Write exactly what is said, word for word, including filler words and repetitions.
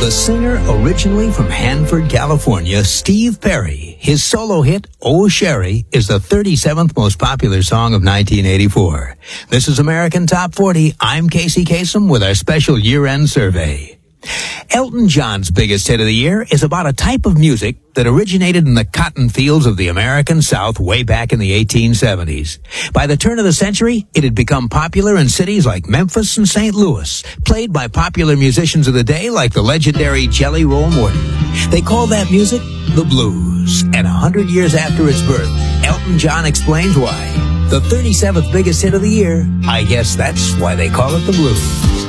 The singer, originally from Hanford, California, Steve Perry, his solo hit, Oh Sherry, is the thirty-seventh most popular song of nineteen eighty-four. This is American Top forty. I'm Casey Kasem with our special year-end survey. Elton John's biggest hit of the year is about a type of music that originated in the cotton fields of the American South way back in the eighteen seventies. By the turn of the century, it had become popular in cities like Memphis and Saint Louis, played by popular musicians of the day like the legendary Jelly Roll Morton. They call that music the blues. And a hundred years after its birth, Elton John explains why. The thirty-seventh biggest hit of the year, I guess that's why they call it the blues.